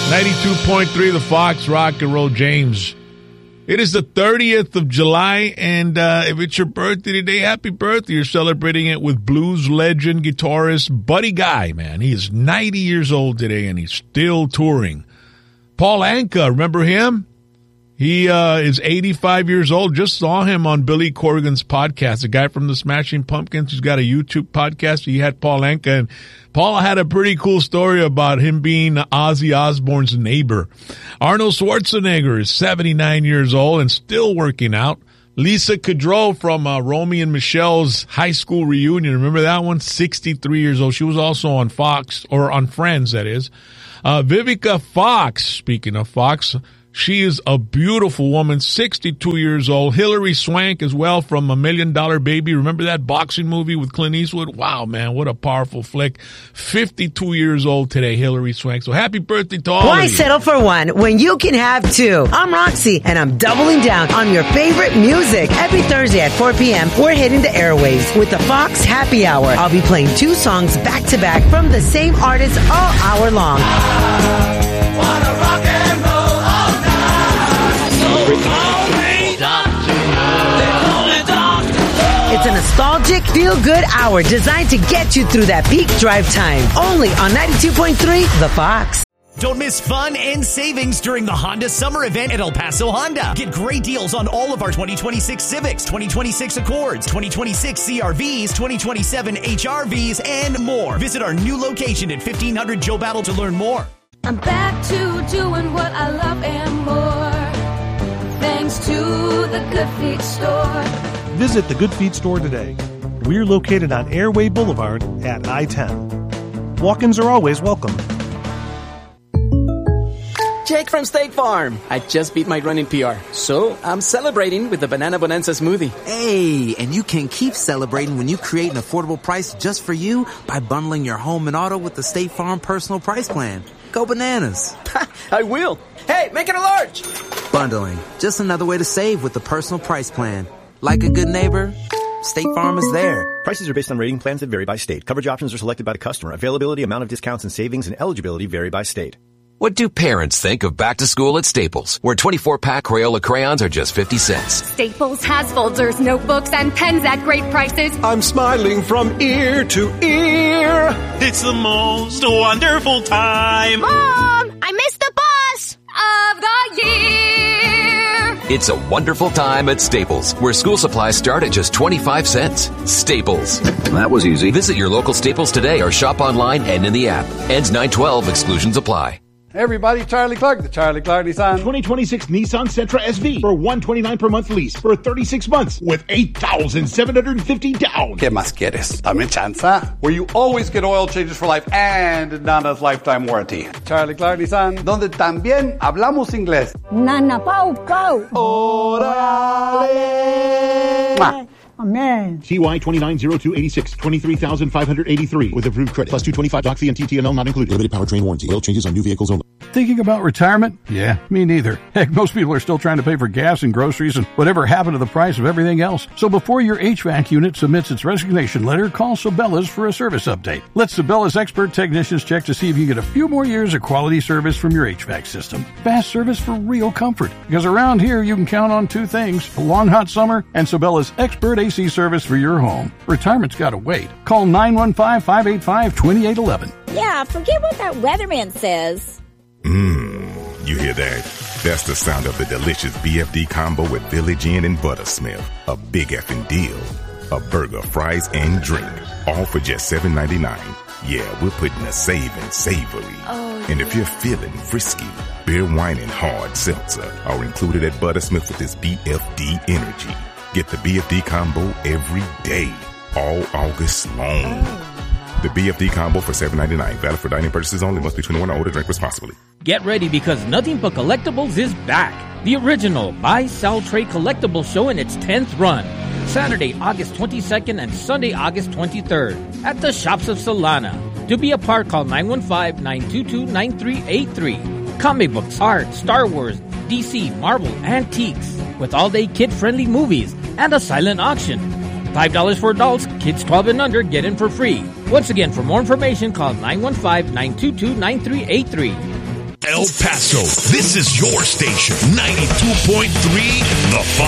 92.3 The Fox, Rock and Roll James. It is the 30th of July, and if it's your birthday today, happy birthday. You're celebrating it with blues legend, guitarist Buddy Guy, man. He is 90 years old today, and he's still touring. Paul Anka, remember him? He is 85 years old. Just saw him on Billy Corgan's podcast, the guy from the Smashing Pumpkins who's got a YouTube podcast. He had Paul Anka, and Paul had a pretty cool story about him being Ozzy Osbourne's neighbor. Arnold Schwarzenegger is 79 years old and still working out. Lisa Kudrow from Romy and Michelle's high school reunion. Remember that one? 63 years old. She was also on Fox, or on Friends, that is. Vivica Fox, speaking of Fox, she is a beautiful woman, 62 years old. Hilary Swank as well from $1 Million Baby. Remember that boxing movie with Clint Eastwood? Wow, man, what a powerful flick. 52 years old today, Hilary Swank. So happy birthday to all Why of you. settle for one when you can have two? I'm Roxy, and I'm doubling down on your favorite music. Every Thursday at 4 p.m., we're hitting the airwaves with the Fox Happy Hour. I'll be playing two songs back-to-back from the same artist all hour long. It's a nostalgic, feel-good hour designed to get you through that peak drive time. Only on 92.3 The Fox. Don't miss fun and savings during the Honda Summer Event at El Paso Honda. Get great deals on all of our 2026 Civics, 2026 Accords, 2026 CRVs, 2027 HRVs, and more. Visit our new location at 1500 Joe Battle to learn more. I'm back to doing what I love and more. Thanks to the Good Feet store. Visit the Good Feet store today. We're located on Airway Boulevard at I-10. Walk-ins are always welcome. Jake from State Farm. I just beat my running PR, so I'm celebrating with the Banana Bonanza smoothie. Hey, and you can keep celebrating when you create an affordable price just for you by bundling your home and auto with the State Farm Personal Price Plan. Go bananas. I will. Hey, make it a large. Bundling. Just another way to save with the Personal Price Plan. Like a good neighbor, State Farm is there. Prices are based on rating plans that vary by state. Coverage options are selected by the customer. Availability, amount of discounts and savings, and eligibility vary by state. What do parents think of back to school at Staples, where 24-pack Crayola crayons are just 50 cents? Staples has folders, notebooks, and pens at great prices. I'm smiling from ear to ear. It's the most wonderful time. Mom, I missed the bus of the year. It's a wonderful time at Staples, where school supplies start at just 25 cents. Staples. That was easy. Visit your local Staples today or shop online and in the app. Ends 9/12. Exclusions apply. Hey everybody, Charlie Clark, the Charlie Clark Nissan 2026 Nissan Sentra SV for $129 per month lease for 36 months with $8,750 down. ¿Qué más quieres? Dame chanza. Where you always get oil changes for life and Nana's lifetime warranty. Charlie Clark Nissan, donde también hablamos inglés. Nana Pau Pau. Órale. Amen. CY 290286, 23,583 with approved credit. Plus 225 doc fee and TTNL not included. Limited powertrain warranty. Oil changes on new vehicles only. Thinking about retirement? Yeah, me neither. Heck, most people are still trying to pay for gas and groceries and whatever happened to the price of everything else. So before your HVAC unit submits its resignation letter, call Sabela's for a service update. Let Sabela's expert technicians check to see if you can get a few more years of quality service from your HVAC system. Fast service for real comfort. Because around here, you can count on two things: a long hot summer and Sabela's expert AC service for your home. Retirement's got to wait. Call 915-585-2811. Yeah, forget what that weatherman says. You hear that? That's the sound of the delicious BFD combo with Village Inn and Buttersmith. A big effing deal. A burger, fries, and drink. All for just $7.99. Yeah, we're putting a saving savory. Oh, and if you're feeling frisky, beer, wine, and hard seltzer are included at Buttersmith with this BFD energy. Get the BFD combo every day, all August long. The BFD combo for $7.99. Valid for dining purchases only. Must be 21 or older. Drink responsibly. Get ready because Nothing But Collectibles is back. The original Buy, Sell, Trade Collectibles show in its 10th run. Saturday, August 22nd and Sunday, August 23rd at the Shops of Solana. To be a part, call 915-922-9383. Comic books, art, Star Wars, DC, Marvel, antiques, with all-day kid-friendly movies and a silent auction. $5 for adults, kids 12 and under get in for free. Once again, for more information, call 915-922-9383. El Paso. This is your station, 92.3 The Fox.